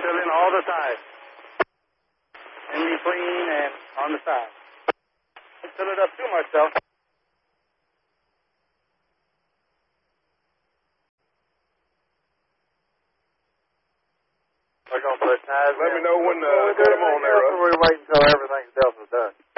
fill in all the sides. In between and on the side. Don't fill it up too much, though. We're going to put ties in. Let me know when got them on there, Russ. Or we wait until everything's else is done.